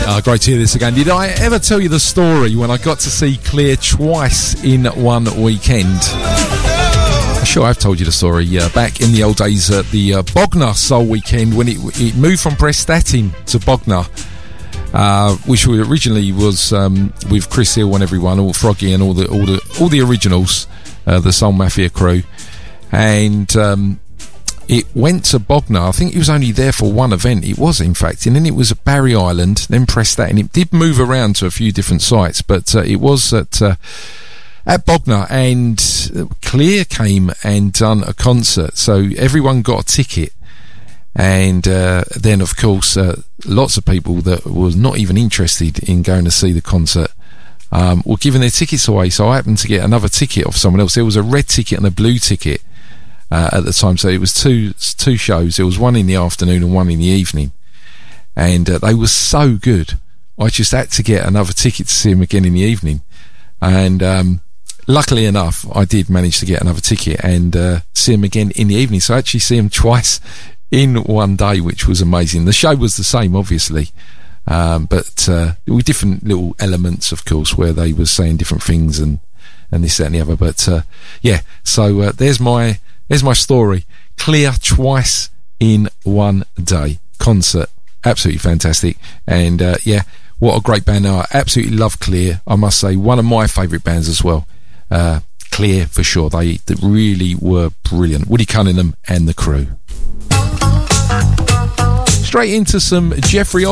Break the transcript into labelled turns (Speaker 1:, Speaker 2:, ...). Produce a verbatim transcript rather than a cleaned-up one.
Speaker 1: Uh, great to hear this again. Did I ever tell you the story when I got to see Clear twice in one weekend? I'm sure I've told you the story. Uh, back in the old days at the uh, Bognor Soul Weekend, when it, it moved from Prestatyn to Bognor, uh, which originally was um, with Chris Hill and everyone, all Froggy and all the all the all the originals, uh, the Soul Mafia crew, and um, it went to Bognor. I think it was only there for one event. It was, in fact, and then it was at Barry Island, then Prestatyn. It did move around to a few different sites, but uh, it was at uh, at Bognor, and Clear came and done a concert, so everyone got a ticket. And uh, then, of course, uh, lots of people that was not even interested in going to see the concert um, were giving their tickets away. So I happened to get another ticket off someone else. There was a red ticket and a blue ticket uh, at the time, so it was two two shows. There was one in the afternoon and one in the evening, and uh, they were so good. I just had to get another ticket to see them again in the evening, and um, luckily enough, I did manage to get another ticket and uh, see them again in the evening. So I actually see them twice in one day, which was amazing. The show was the same, obviously, um, but uh, there were different little elements, of course, where they were saying different things and, and this, that and the other. But uh, yeah, so uh, there's my there's my story. Clear twice in one day concert, absolutely fantastic. And uh, yeah, what a great band. I absolutely love Clear. I must say, one of my favourite bands as well. Uh, Clear for sure. They, they really were brilliant. Woody Cunningham and the crew. Straight into some Jeffrey